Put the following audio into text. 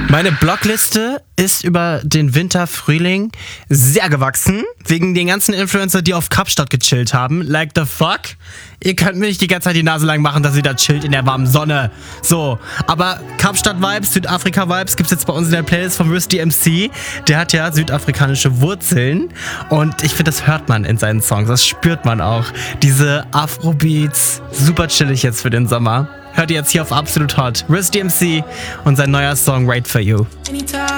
Meine Blockliste ist über den Winter, Frühling sehr gewachsen. Wegen den ganzen Influencer, die auf Kapstadt gechillt haben. Like the fuck? Ihr könnt mir nicht die ganze Zeit die Nase lang machen, dass ihr da chillt in der warmen Sonne. So, aber Kapstadt-Vibes, Südafrika-Vibes gibt's jetzt bei uns in der Playlist von Riz DMC. Der hat ja südafrikanische Wurzeln. Und ich finde, das hört man in seinen Songs. Das spürt man auch. Diese Afrobeats, super chillig jetzt für den Sommer. Hört ihr jetzt hier auf Absolut Hot. Riz DMC und sein neuer Song Right For You.